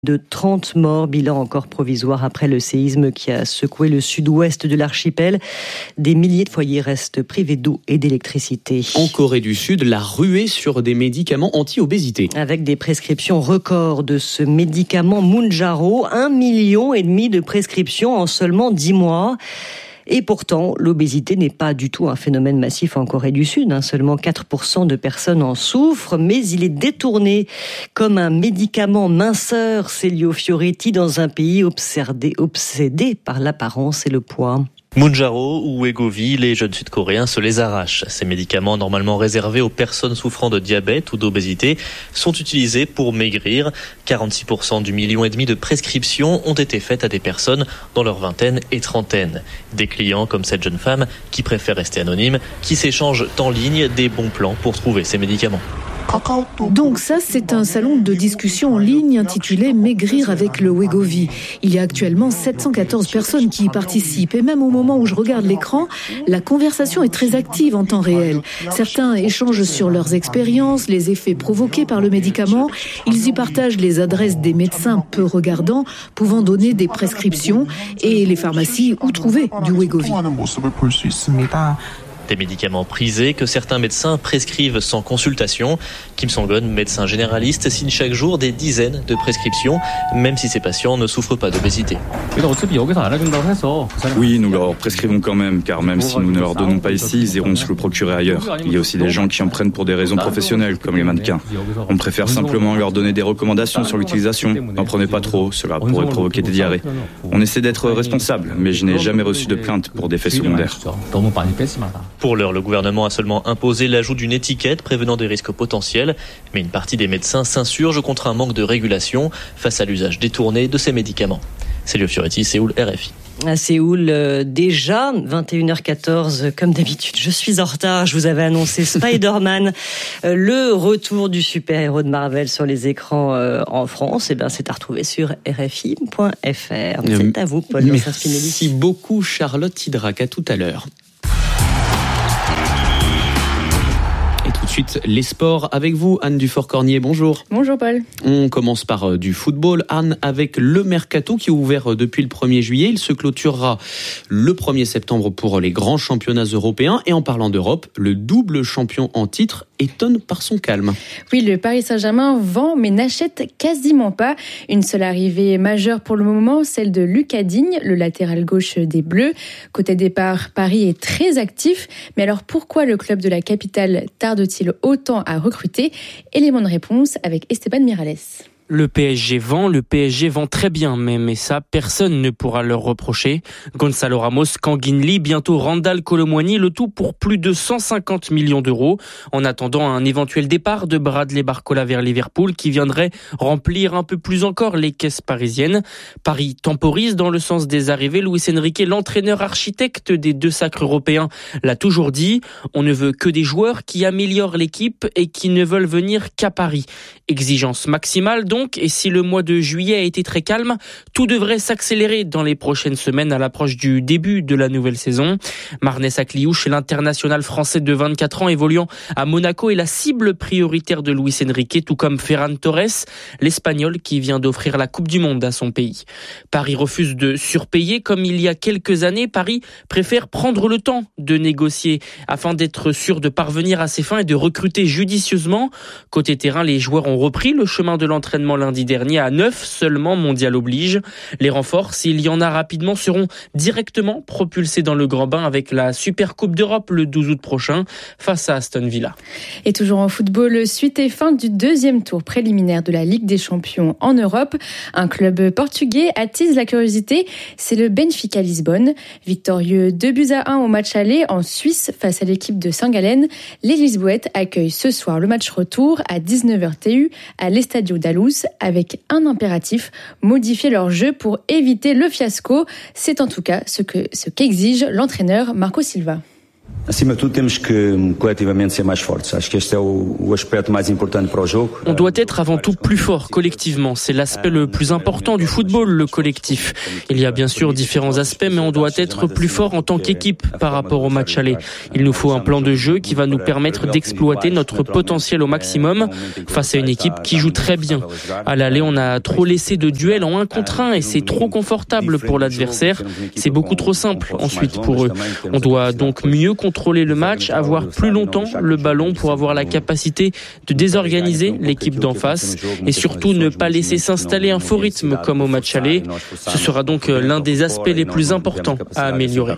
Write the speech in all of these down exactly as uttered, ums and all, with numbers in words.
De trente morts, bilan encore provisoire après le séisme qui a secoué le sud-ouest de l'archipel. Des milliers de foyers restent privés d'eau et d'électricité. En Corée du Sud, la ruée sur des médicaments anti-obésité. Avec des prescriptions records de ce médicament Mounjaro, un million et demi de prescriptions en seulement dix mois. Et pourtant, l'obésité n'est pas du tout un phénomène massif en Corée du Sud. Hein. Seulement quatre pour cent de personnes en souffrent, mais il est détourné comme un médicament minceur, Celio Fioretti, dans un pays obsédé, obsédé par l'apparence et le poids. Mounjaro ou Wegovy, les jeunes Sud-Coréens se les arrachent. Ces médicaments, normalement réservés aux personnes souffrant de diabète ou d'obésité, sont utilisés pour maigrir. quarante-six pour cent du million et demi de prescriptions ont été faites à des personnes dans leur vingtaine et trentaine. Des clients comme cette jeune femme qui préfère rester anonyme, qui s'échangent en ligne des bons plans pour trouver ces médicaments. Donc ça, c'est un salon de discussion en ligne intitulé « Maigrir avec le Wegovy ». Il y a actuellement sept cent quatorze personnes qui y participent. Et même au moment où je regarde l'écran, la conversation est très active en temps réel. Certains échangent sur leurs expériences, les effets provoqués par le médicament. Ils y partagent les adresses des médecins peu regardants pouvant donner des prescriptions et les pharmacies où trouver du Wegovy. Des médicaments prisés que certains médecins prescrivent sans consultation. Kim Song-gon, médecin généraliste, signe chaque jour des dizaines de prescriptions, même si ces patients ne souffrent pas d'obésité. Oui, nous leur prescrivons quand même, car même si nous ne leur donnons pas ici, ils iront se le procurer ailleurs. Il y a aussi des gens qui en prennent pour des raisons professionnelles, comme les mannequins. On préfère simplement leur donner des recommandations sur l'utilisation. N'en prenez pas trop, cela pourrait provoquer des diarrhées. On essaie d'être responsable, mais je n'ai jamais reçu de plainte pour des faits secondaires. Pour l'heure, le gouvernement a seulement imposé l'ajout d'une étiquette prévenant des risques potentiels, mais une partie des médecins s'insurge contre un manque de régulation face à l'usage détourné de ces médicaments. Celio Fioretti, Séoul, R F I. À Séoul, euh, déjà, vingt et une heures quatorze, comme d'habitude, je suis en retard, je vous avais annoncé Spider-Man, euh, le retour du super-héros de Marvel sur les écrans euh, en France, et ben c'est à retrouver sur R F I point F R. C'est à vous, Paul. Merci beaucoup, Charlotte Hydrac, à tout à l'heure. Tout de suite, les sports avec vous, Anne Dufort-Cornier, bonjour. Bonjour Paul. On commence par du football, Anne, avec le Mercato qui est ouvert depuis le premier juillet. Il se clôturera le premier septembre pour les grands championnats européens. Et en parlant d'Europe, le double champion en titre étonne par son calme. Oui, le Paris Saint-Germain vend mais n'achète quasiment pas. Une seule arrivée majeure pour le moment, celle de Lucas Digne, le latéral gauche des Bleus. Côté départ, Paris est très actif. Mais alors pourquoi le club de la capitale tarde-t-il autant à recruter? Élément de réponse avec Esteban Miralles. Le P S G vend, le P S G vend très bien, mais, mais ça, personne ne pourra leur reprocher. Gonzalo Ramos, Kanguinli, bientôt Randal Colomwani, le tout pour plus de cent cinquante millions d'euros. En attendant un éventuel départ de Bradley Barcola vers Liverpool qui viendrait remplir un peu plus encore les caisses parisiennes. Paris temporise dans le sens des arrivées. Luis Enrique, l'entraîneur architecte des deux sacres européens, l'a toujours dit. On ne veut que des joueurs qui améliorent l'équipe et qui ne veulent venir qu'à Paris. Exigence maximale donc. Et si le mois de juillet a été très calme, tout devrait s'accélérer dans les prochaines semaines à l'approche du début de la nouvelle saison. Marnès Akliouche, l'international français de vingt-quatre ans évoluant à Monaco, est la cible prioritaire de Luis Enrique, tout comme Ferran Torres, l'Espagnol qui vient d'offrir la Coupe du Monde à son pays. Paris refuse de surpayer comme il y a quelques années. Paris préfère prendre le temps de négocier afin d'être sûr de parvenir à ses fins et de recruter judicieusement. Côté terrain, les joueurs ont repris le chemin de l'entraînement lundi dernier à neuf seulement, mondial oblige. Les renforts, s'il y en a rapidement, seront directement propulsés dans le grand bain avec la Super Coupe d'Europe le douze août prochain face à Aston Villa. Et toujours en football, suite et fin du deuxième tour préliminaire de la Ligue des Champions en Europe. Un club portugais attise la curiosité, c'est le Benfica Lisbonne. Victorieux deux buts à un au match aller en Suisse face à l'équipe de Saint-Gallen, les Lisboètes accueillent ce soir le match retour à dix-neuf heures T U à l'Estadio da Luz avec un impératif, modifier leur jeu pour éviter le fiasco. C'est en tout cas ce que ce qu'exige l'entraîneur Marco Silva. Acima de tudo, temos que coletivamente ser mais fortes. Acho que este é o, o aspecto mais importante para o jogo. On doit être avant tout plus fort collectivement. C'est l'aspect le plus important du football, le collectif. Il y a bien sûr différents aspects, mais on doit être plus fort en tant qu'équipe par rapport au match aller. Il nous faut un plan de jeu qui va nous permettre d'exploiter notre potentiel au maximum face à une équipe qui joue très bien. À l'aller, on a trop laissé de duels en un contre un et c'est trop confortable pour l'adversaire. C'est beaucoup trop simple ensuite pour eux. On doit donc mieux contrôler le match, avoir plus longtemps le ballon pour avoir la capacité de désorganiser l'équipe d'en face et surtout ne pas laisser s'installer un faux rythme comme au match aller. Ce sera donc l'un des aspects les plus importants à améliorer.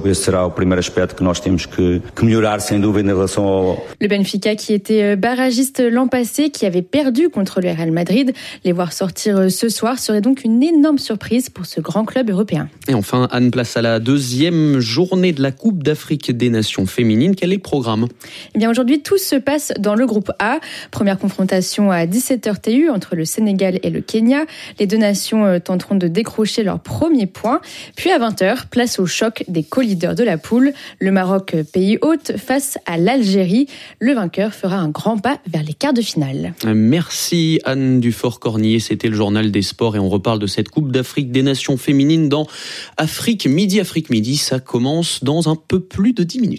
Le Benfica qui était barragiste l'an passé, qui avait perdu contre le Real Madrid, les voir sortir ce soir serait donc une énorme surprise pour ce grand club européen. Et enfin, Anne, place à la deuxième journée de la Coupe d'Afrique des Nations féminines. Quel est le programme ? Eh bien, aujourd'hui, tout se passe dans le groupe A. Première confrontation à dix-sept heures T U entre le Sénégal et le Kenya. Les deux nations tenteront de décrocher leur premier point. Puis à vingt heures, place au choc des co-leaders de la poule. Le Maroc, pays hôte, face à l'Algérie. Le vainqueur fera un grand pas vers les quarts de finale. Merci Anne Dufort-Cornier. C'était le journal des sports et on reparle de cette Coupe d'Afrique des Nations féminines dans Afrique Midi. Afrique Midi, ça commence dans un peu plus de dix minutes.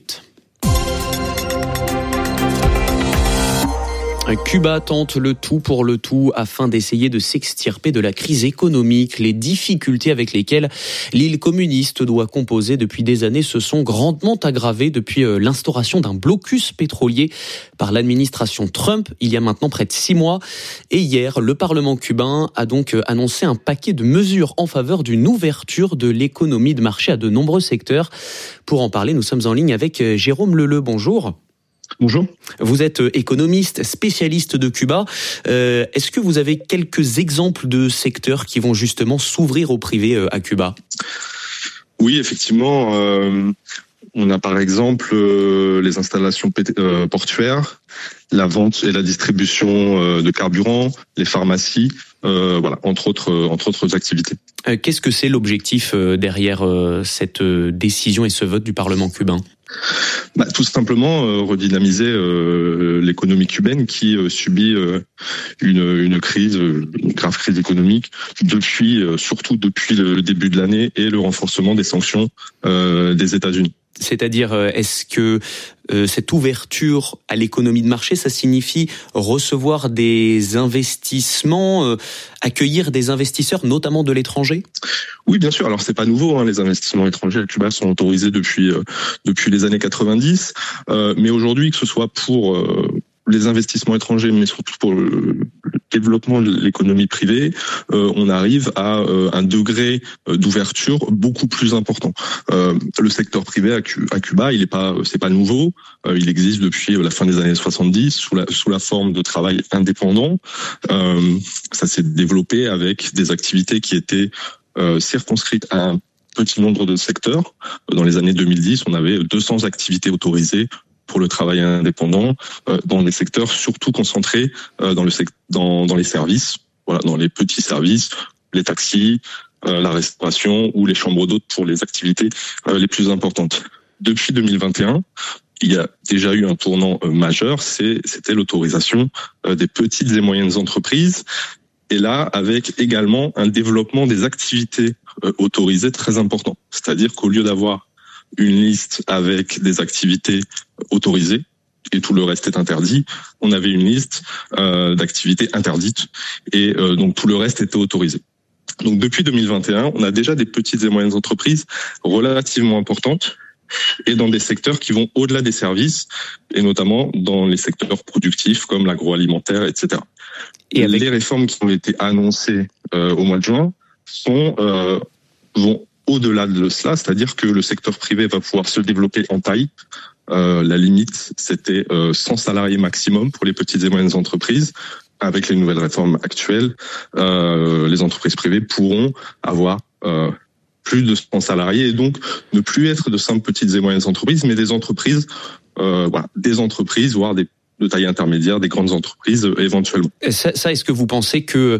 Cuba tente le tout pour le tout afin d'essayer de s'extirper de la crise économique. Les difficultés avec lesquelles l'île communiste doit composer depuis des années se sont grandement aggravées depuis l'instauration d'un blocus pétrolier par l'administration Trump il y a maintenant près de six mois. Et hier, le Parlement cubain a donc annoncé un paquet de mesures en faveur d'une ouverture de l'économie de marché à de nombreux secteurs. Pour en parler, nous sommes en ligne avec Jérôme Leleu. Bonjour. Bonjour. Vous êtes économiste, spécialiste de Cuba. Euh, est-ce que vous avez quelques exemples de secteurs qui vont justement s'ouvrir au privé à Cuba ? Oui, effectivement. Euh, on a par exemple euh, les installations euh, portuaires, la vente et la distribution euh, de carburant, les pharmacies, euh, voilà, entre autres, euh, entre autres activités. Euh, qu'est-ce que c'est l'objectif euh, derrière euh, cette euh, décision et ce vote du Parlement cubain ? Bah, tout simplement euh, redynamiser euh, l'économie cubaine qui euh, subit euh, une, une crise, une grave crise économique depuis, euh, surtout depuis le début de l'année et le renforcement des sanctions euh, des États-Unis. C'est-à-dire, est-ce que euh, cette ouverture à l'économie de marché, ça signifie recevoir des investissements, euh, accueillir des investisseurs, notamment de l'étranger ? Oui, bien sûr. Alors, c'est pas nouveau, hein. Les investissements étrangers à Cuba sont autorisés depuis euh, depuis les années quatre-vingt-dix. Euh, mais aujourd'hui, que ce soit pour euh, les investissements étrangers, mais surtout pour le, le développement de l'économie privée, euh, on arrive à euh, un degré d'ouverture beaucoup plus important. Euh, le secteur privé à, Cu- à Cuba, il est pas, c'est pas nouveau. Euh, il existe depuis la fin des années soixante-dix sous la sous la forme de travail indépendant. Euh, ça s'est développé avec des activités qui étaient euh, circonscrites à un petit nombre de secteurs. Dans les années deux mille dix, on avait deux cents activités autorisées pour le travail indépendant euh, dans des secteurs surtout concentrés euh, dans le sec- dans dans les services, voilà, dans les petits services, les taxis, euh, la restauration ou les chambres d'hôtes pour les activités euh, les plus importantes. Depuis deux mille vingt et un, il y a déjà eu un tournant euh, majeur, c'est c'était l'autorisation euh, des petites et moyennes entreprises. Et là, avec également un développement des activités euh, autorisées très important. C'est-à-dire qu'au lieu d'avoir une liste avec des activités autorisées et tout le reste est interdit, on avait une liste euh, d'activités interdites et euh, donc tout le reste était autorisé. Donc depuis deux mille vingt et un, on a déjà des petites et moyennes entreprises relativement importantes et dans des secteurs qui vont au-delà des services et notamment dans les secteurs productifs comme l'agroalimentaire, et cetera. Et avec... les réformes qui ont été annoncées euh, au mois de juin sont euh, vont au-delà de cela, c'est-à-dire que le secteur privé va pouvoir se développer en taille. Euh, la limite, c'était euh, cent salariés maximum pour les petites et moyennes entreprises. Avec les nouvelles réformes actuelles, euh, les entreprises privées pourront avoir euh, plus de cent salariés et donc ne plus être de simples petites et moyennes entreprises, mais des entreprises, euh, voilà, des entreprises, voire des de taille intermédiaire, des grandes entreprises euh, éventuellement. Ça, ça, est-ce que vous pensez que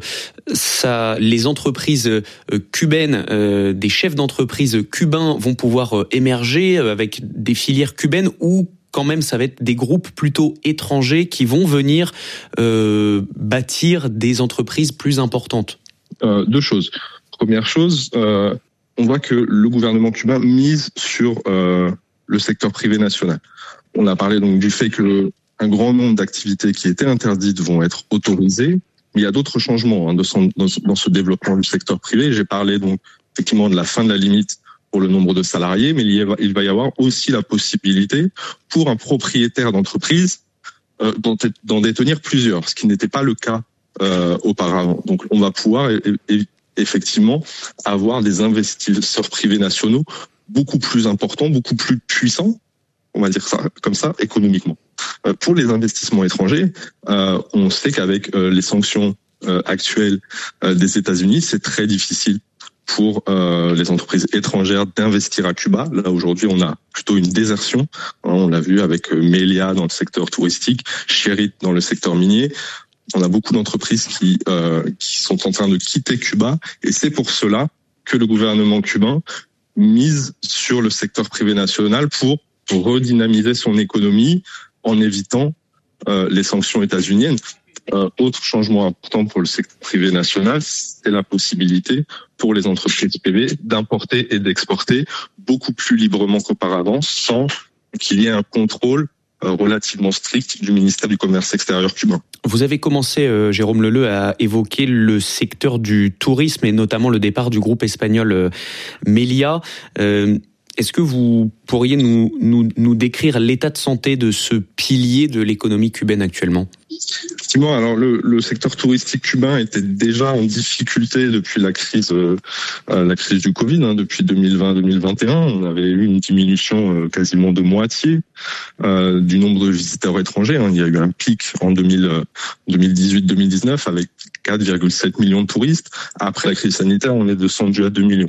ça, les entreprises euh, cubaines, euh, des chefs d'entreprise cubains vont pouvoir euh, émerger euh, avec des filières cubaines, ou quand même ça va être des groupes plutôt étrangers qui vont venir euh, bâtir des entreprises plus importantes? euh, Deux choses. Première chose, euh, on voit que le gouvernement cubain mise sur euh, le secteur privé national. On a parlé donc du fait que un grand nombre d'activités qui étaient interdites vont être autorisées, mais il y a d'autres changements hein, de son, dans, ce, dans ce développement du secteur privé. J'ai parlé donc effectivement de la fin de la limite pour le nombre de salariés, mais il, va, il va y avoir aussi la possibilité pour un propriétaire d'entreprise euh, d'en, d'en détenir plusieurs, ce qui n'était pas le cas euh, auparavant. Donc on va pouvoir et, et, effectivement avoir des investisseurs privés nationaux beaucoup plus importants, beaucoup plus puissants, on va dire ça comme ça, économiquement. Euh, pour les investissements étrangers, euh, on sait qu'avec euh, les sanctions euh, actuelles euh, des États-Unis, c'est très difficile pour euh, les entreprises étrangères d'investir à Cuba. Là, aujourd'hui, on a plutôt une désertion. Hein, on l'a vu avec euh, Melia dans le secteur touristique, Cherit dans le secteur minier. On a beaucoup d'entreprises qui euh, qui sont en train de quitter Cuba, et c'est pour cela que le gouvernement cubain mise sur le secteur privé national pour redynamiser son économie en évitant euh, les sanctions états-uniennes. Euh, autre changement important pour le secteur privé national, c'est la possibilité pour les entreprises privées d'importer et d'exporter beaucoup plus librement qu'auparavant, sans qu'il y ait un contrôle euh, relativement strict du ministère du Commerce extérieur cubain. Vous avez commencé, euh, Jérôme Leleu, à évoquer le secteur du tourisme et notamment le départ du groupe espagnol euh, Melia. Euh, Est-ce que vous pourriez nous, nous, nous décrire l'état de santé de ce pilier de l'économie cubaine actuellement ? Effectivement, alors le, le secteur touristique cubain était déjà en difficulté depuis la crise, euh, la crise du Covid, hein, depuis deux mille vingt deux mille vingt et un. On avait eu une diminution euh, quasiment de moitié euh, du nombre de visiteurs étrangers. Hein. Il y a eu un pic en deux mille dix-huit deux mille dix-neuf avec quatre virgule sept millions de touristes. Après la crise sanitaire, on est descendu à deux millions.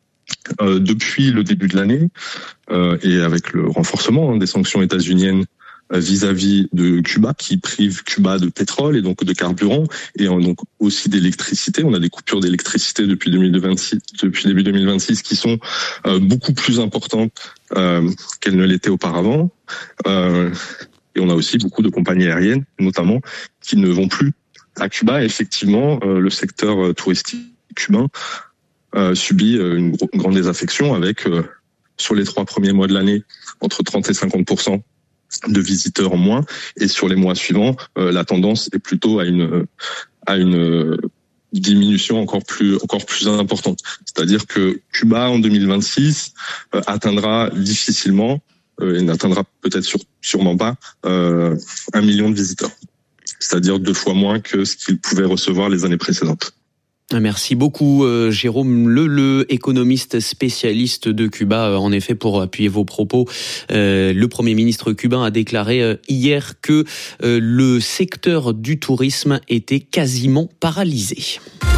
Euh, depuis le début de l'année euh, et avec le renforcement hein, des sanctions états-uniennes euh, vis-à-vis de Cuba, qui prive Cuba de pétrole et donc de carburant et euh, donc aussi d'électricité. On a des coupures d'électricité depuis deux mille vingt-six, depuis début deux mille vingt-six, qui sont euh, beaucoup plus importantes euh, qu'elles ne l'étaient auparavant. Euh, et on a aussi beaucoup de compagnies aériennes, notamment, qui ne vont plus à Cuba. Et effectivement, euh, le secteur touristique cubain Euh, subit euh, une, gro- une grande désaffection avec, euh, sur les trois premiers mois de l'année, entre trente et cinquante pour cent de visiteurs en moins. Et sur les mois suivants, euh, la tendance est plutôt à une, euh, à une euh, diminution encore plus, encore plus importante. C'est-à-dire que Cuba, en deux mille vingt-six, euh, atteindra difficilement, euh, et n'atteindra peut-être sur, sûrement pas, euh, un million de visiteurs. C'est-à-dire deux fois moins que ce qu'il pouvait recevoir les années précédentes. Merci beaucoup euh, Jérôme Leleu, économiste spécialiste de Cuba. Euh, en effet, pour appuyer vos propos, euh, le Premier ministre cubain a déclaré euh, hier que euh, le secteur du tourisme était quasiment paralysé.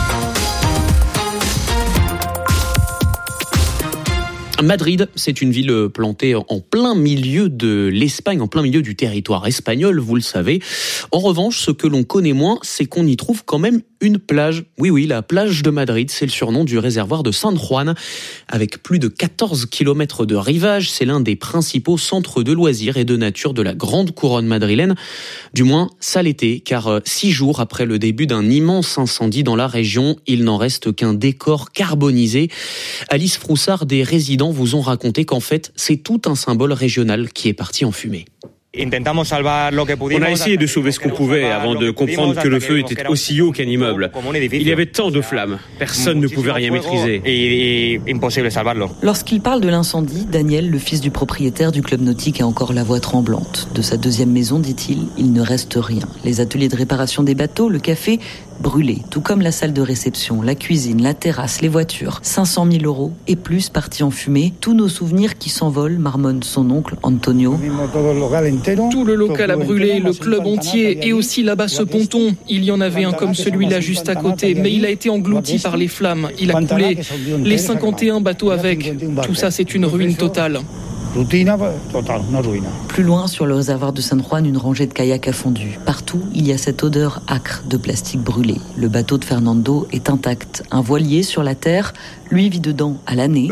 Madrid, c'est une ville plantée en plein milieu de l'Espagne, en plein milieu du territoire espagnol, vous le savez. En revanche, ce que l'on connaît moins, c'est qu'on y trouve quand même une plage. Oui, oui, la plage de Madrid, c'est le surnom du réservoir de San Juan. Avec plus de quatorze kilomètres de rivage, c'est l'un des principaux centres de loisirs et de nature de la grande couronne madrilène. Du moins, ça l'était, car six jours après le début d'un immense incendie dans la région, il n'en reste qu'un décor carbonisé. Alice Froussard, des résidents vous ont raconté qu'en fait, c'est tout un symbole régional qui est parti en fumée. On a essayé de sauver ce qu'on pouvait avant de comprendre que le feu était aussi haut qu'un immeuble. Il y avait tant de flammes, personne ne pouvait rien maîtriser. Lorsqu'il parle de l'incendie, Daniel, le fils du propriétaire du club nautique, a encore la voix tremblante. De sa deuxième maison, dit-il, il ne reste rien. Les ateliers de réparation des bateaux, le café, brûlés, tout comme la salle de réception, la cuisine, la terrasse, les voitures. cinq cent mille euros et plus partis en fumée. Tous nos souvenirs qui s'envolent, marmonne son oncle Antonio. Tout le local a brûlé, le club entier et aussi là-bas ce ponton. Il y en avait un comme celui-là juste à côté, mais il a été englouti par les flammes. Il a coulé. Les cinquante et un bateaux avec. Tout ça, c'est une ruine totale. Plus loin, sur le réservoir de San Juan, une rangée de kayaks a fondu. Partout, il y a cette odeur âcre de plastique brûlé. Le bateau de Fernando est intact. Un voilier sur la terre, lui vit dedans à l'année.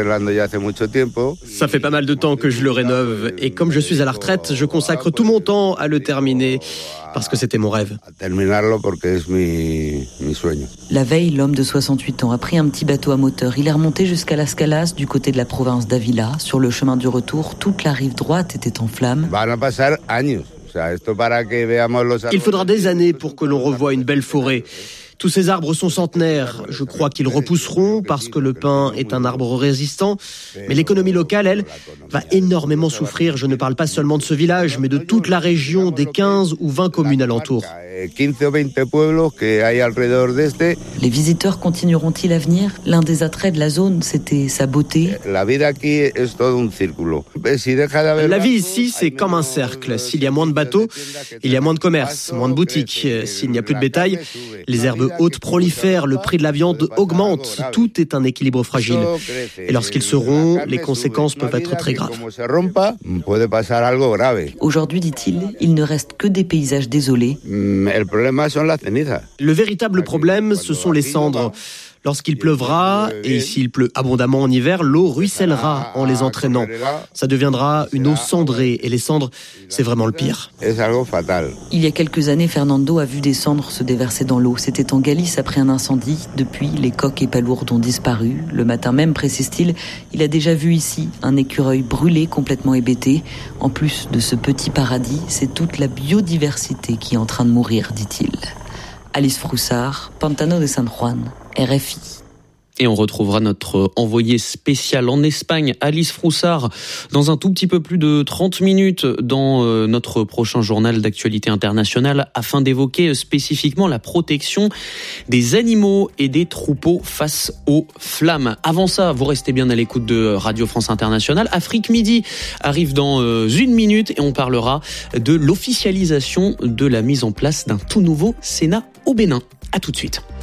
Ça fait pas mal de temps que je le rénove et comme je suis à la retraite, je consacre tout mon temps à le terminer parce que c'était mon rêve. La veille, l'homme de soixante-huit ans a pris un petit bateau à moteur. Il est remonté jusqu'à Las Calas, du côté de la province d'Avila. Sur le chemin du retour, toute la rive droite était en flammes. Il faudra des années pour que l'on revoie une belle forêt. Tous ces arbres sont centenaires. Je crois qu'ils repousseront parce que le pin est un arbre résistant. Mais l'économie locale, elle, va énormément souffrir. Je ne parle pas seulement de ce village, mais de toute la région, des quinze ou vingt communes alentours. Les visiteurs continueront-ils à venir ? L'un des attraits de la zone, c'était sa beauté. La vie ici, c'est comme un cercle. S'il y a moins de bateaux, il y a moins de commerce, moins de boutiques. S'il n'y a plus de bétail, les herbes hautes prolifèrent, le prix de la viande augmente. Tout est un équilibre fragile. Et lorsqu'ils se rompent, les conséquences peuvent être très graves. Aujourd'hui, dit-il, il ne reste que des paysages désolés. Le véritable problème, ce sont les cendres. Lorsqu'il pleuvra, et s'il pleut abondamment en hiver, l'eau ruissellera en les entraînant. Ça deviendra une eau cendrée, et les cendres, c'est vraiment le pire. Il y a quelques années, Fernando a vu des cendres se déverser dans l'eau. C'était en Galice après un incendie. Depuis, les coqs et palourdes ont disparu. Le matin même, précise-t-il, il a déjà vu ici un écureuil brûlé, complètement hébété. En plus de ce petit paradis, c'est toute la biodiversité qui est en train de mourir, dit-il. Alice Froussard, Pantano de San Juan, R F I. Et on retrouvera notre envoyé spécial en Espagne, Alice Froussard, dans un tout petit peu plus de trente minutes dans notre prochain journal d'actualité internationale afin d'évoquer spécifiquement la protection des animaux et des troupeaux face aux flammes. Avant ça, vous restez bien à l'écoute de Radio France Internationale. Afrique Midi arrive dans une minute et on parlera de l'officialisation de la mise en place d'un tout nouveau Sénat au Bénin. À tout de suite.